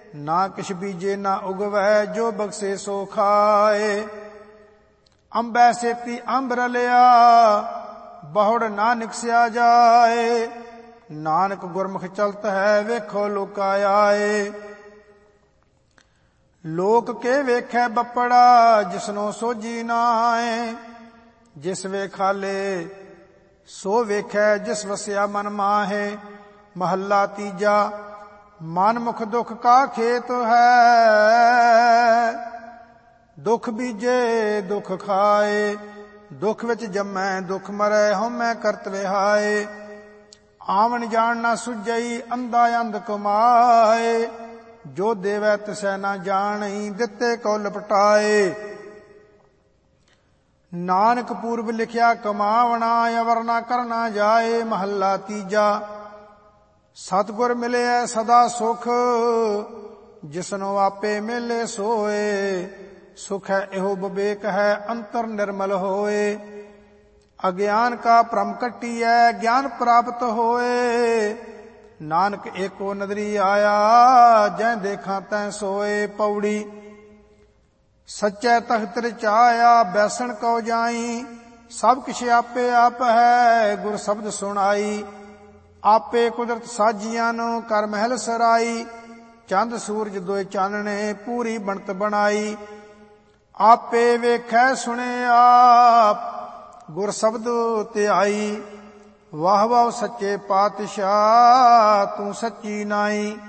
ਨਾ ਕਿਛ ਬੀਜੇ ਨਾ ਉਗਵੈ, ਜੋ ਬਖਸ਼ੇ ਸੋ ਖਾਏ। ਅੰਬੈ ਸੇਤੀ ਅੰਬ ਰਲਿਆ, ਬਹੁੜ ਨਾ ਨਿਕਸਿਆ ਜਾਏ। ਨਾਨਕ ਗੁਰਮੁਖ ਚਲਤ ਹੈ, ਵੇਖੋ ਲੋਕਾ ਆਏ। ਲੋਕ ਕੇ ਵੇਖੈ ਬੱਪੜਾ, ਜਿਸਨੋ ਸੋਝੀ ਨਾਏ। ਜਿਸ ਵੇਖਾਲੇ ਸੋ ਵੇਖੈ, ਜਿਸ ਵਸਿਆ ਮਨ ਮਾਹੇ। ਮਹੱਲਾ ਤੀਜਾ। ਮਨ ਮੁਖ ਦੁਖ ਕਾ ਖੇਤ ਹੈ, ਦੁਖ ਬੀਜੇ ਦੁਖ ਖਾਏ। ਦੁਖ ਵਿੱਚ ਜੰਮੈ ਦੁਖ ਮਰੈ, ਹਉਮੈ ਕਰਤ ਵਿਹਾਏ। ਆਵਣ ਜਾਣ ਨਾ ਸੁਝਈ, ਅੰਧਾ ਅੰਧ ਕਮਾਏ। ਜੋ ਦੇਵੈ ਤਿਸੈ ਨਾ ਜਾਣਈ, ਦਿੱਤੇ ਕੋ ਲਪਟਾਏ। ਨਾਨਕ ਪੂਰਬ ਲਿਖਿਆ ਕਮਾਵਣਾ, ਅਵਰ ਨਾ ਕਰਨਾ ਜਾਏ। ਮਹੱਲਾ ਤੀਜਾ। ਸਤਿਗੁਰ ਮਿਲਿਐ ਸਦਾ ਸੁਖ, ਜਿਸਨੋ ਆਪੇ ਮਿਲੇ ਸੋਏ। ਸੁਖ ਹੈ ਇਹੋ ਵਿਵੇਕ ਹੈ, ਅੰਤਰ ਨਿਰਮਲ ਹੋਏ। ਅਗਿਆਨ ਕਾ ਭ੍ਰਮ ਕੱਟੀਐ, ਗਿਆਨ ਪ੍ਰਾਪਤ ਹੋਏ। ਨਾਨਕ ਏਕੋ ਨਦਰੀ ਆਇਆ, ਜੈ ਦੇਖਾਂ ਤੈ ਸੋਏ। ਪੌੜੀ। ਸੱਚੈ ਤਖਤ ਰਚਾਇਆ, ਬੈਸਣ ਕਉ ਜਾਈ। ਸਭ ਕਿਛ ਆਪੇ ਆਪ ਹੈ, ਗੁਰ ਸ਼ਬਦ ਸੁਣਾਈ। ਆਪੇ ਕੁਦਰਤ ਸਾਜੀਆਂ ਨੂੰ, ਕਰ ਮਹਿਲ ਸਰਾਈ। ਚੰਦ ਸੂਰਜ ਦੋਇ ਚਾਨਣੇ, ਪੂਰੀ ਬਣਤ ਬਣਾਈ। ਆਪੇ ਵੇਖੈ ਸੁਣੇ ਆਪ, ਗੁਰ ਸ਼ਬਦ ਧਿਆਈ। ਵਾਹ ਵਾਹ ਸੱਚੇ ਪਾਤਸ਼ਾਹ, ਤੂੰ ਸੱਚੀ ਨਾਈ।